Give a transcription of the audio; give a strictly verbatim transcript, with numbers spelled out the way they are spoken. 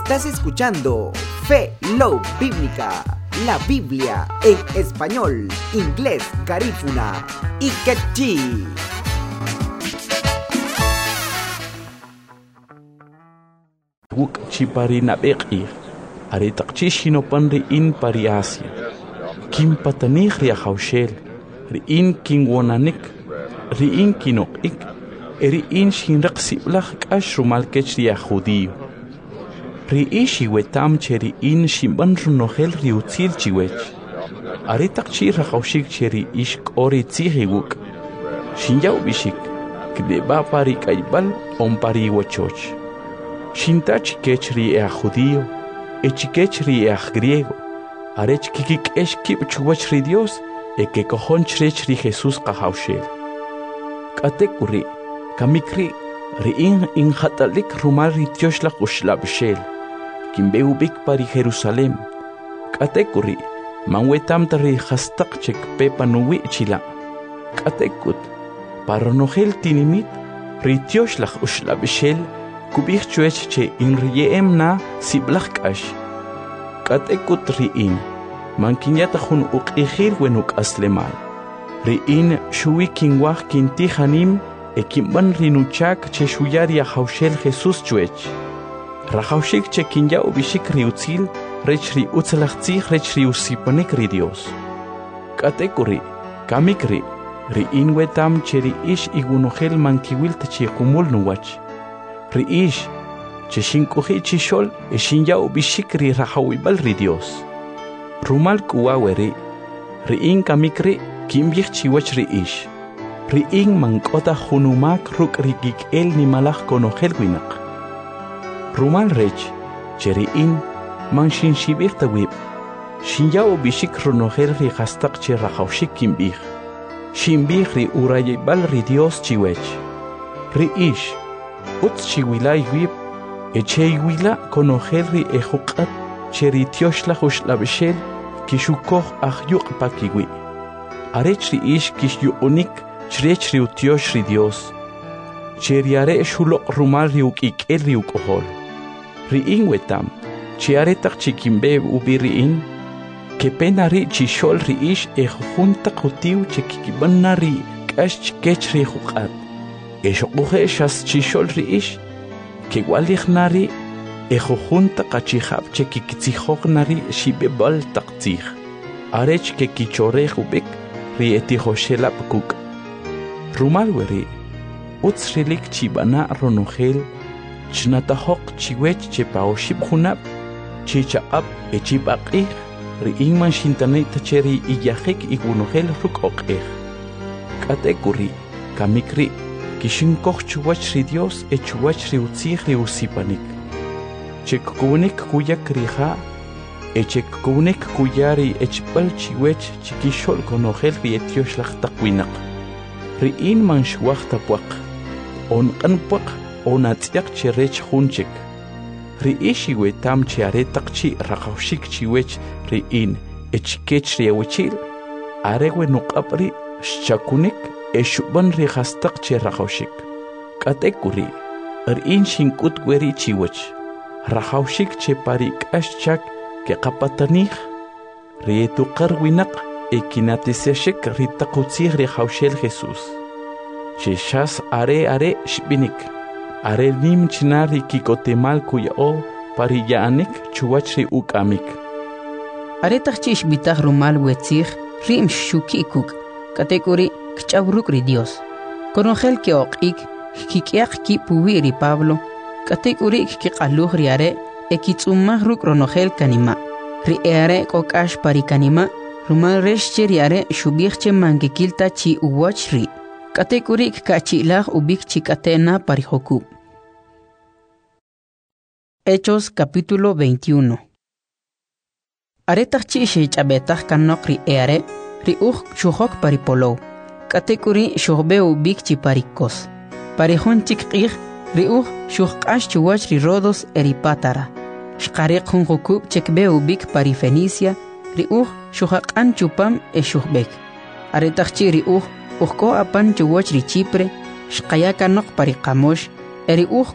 Estás escuchando Fe Love Bíblica, la Biblia en español, inglés, garífuna y quechí. Wuk chipari nabeqi, aretaqchi shinopan riin pari Asia. Kim patanih ria haushel, riin king wonanik, riin kinokik, riin shinraqsi ulach kash rumalkech ria judío. Riishi wetam cheri in shimban runohel riutzil chiwech. Aretaqchi rahaushik cheri ishk ori tzihiguk. Shinjau bishik, kdeba pari kaibal on pari wachoch. Shintach kechri ea judío, echikechri ea griego, arech kikik esh kip chuwachri Dios, e que cojonchri Jesús kahaushel. Katekuri, kamikri, riin in hatalik rumal ritioshla ushlabshel, kimbeubik pari Jerusalem. Katekuri, manwetam tari hastak chek pepa nuwi chila. Katekut, paronogel tinimit, ritioshla ushlabshel, kubih chuech che in riem na siblach kash. Katekut riin, mankinyata hun uk ihir wenuk aslemal. Riin shui kingwah kinti hanim e kimban rinuchak che shuyari a haushel Jesus chuech. Rahaushik che kinya ubishik riutzil, rech ri utzalachtzih rech ri usipanik ri Dios. Katekuri, kamikri, riin wetam cheri ish igunohel mankiwil tachi kumul nuwach. Riish, che shinkuhi chishol e shinya ubishikri rahawibal ri Dios. Rumal kuwaweri, riin kamikri kimbich chiwach riish. Riin mankota hunumak ruk rigik el ni malach konohel winak. Rumal rech, che riin man shin shibich tawib. Shinya ubishik runohel ri hastak che rahawshik kimbich. Shimbich ri urayibal ri Dios chiwech. Riish, Utz chiwilay wib, eche iwila konohelri ejukat, cheri tioshla hushlabshel, kishukoh ahyuk pakiwi. Arechri ish kishyuunik, chrechri utioshri Dios. Cheriare shulok rumal riuk el riuk ohol. Riin wetam, chiaretak chikimbe ubiriin, kepenari chishol riish ejunta kutiu chekikibanari kash kechri hukat. Eshokuhe shas chishol riish, que walichnari, ejojunta kachihab che kikitzihoknari shibebal taktzih. Arech ke kichore hubik, rietihoshelap kuk. Rumalweri, utzrilik chibana ronogel, chnatahok chiwech che paoshib hunab, chichaab echibakih, riingman shintanei tacheri iyahek igunogel rukokeh. Katekuri, kamikri, Kishin koch chuwach ri Dios e chuwach ri utzih ri usipanik. Chek kunik kuyak riha, e chek kunik kuyari e chipal chiwech chikishol konohel ri etiosh lach takwinak. Ri in man shwach tapuak, on kanpuak, on atziak cherech hunchek. Ri ishi we tam chiaretak chi rakaushik chiwech ri in e chikech ri awichil, arewe nukapri shakunik, Eshuban ri hastak che rahaushik. Katekuri, er in shinkut gweri chiwach. Rahaushik che parik ashchak ke kapatanich. Rietu karwinak e kinatiseshik ritakutzih ri haushel Jesus. Sheshas are are shbinik. Are nim chinari kikotemal kuyao pariyaanik chuwach ri ukamik. Are tachchish bitach rumal wetzich rim shukikuk. Katekuri, Kchauruk ri Dios. Conogel que oqik, kikiak ki puwiri Pablo, katekuri ki qaluh riare, e kitsumah ruk ronogel kanima. Ri eare kokash pari kanima, rumal reshche riare shubihche mangekilta chi uwach ri. Katekuri kachilah ubik chikatena parihoku. Hechos capítulo veintiuno. Aretach chi shechabetach kanok ri eare, ri uch shuhok paripolo. Katekuri shuhbeu bik chiparikos. Parihon chikqih, riuh shuhqash chuwach ri rodos eripatara. Shqariq hun hukub chekbeu bik parifenicia, riuh shuhaqan chupam e shuhbek. Aretachchi riuh uhko apan chuwach ri Chipre, shqayakanok pariqamosh, eriuh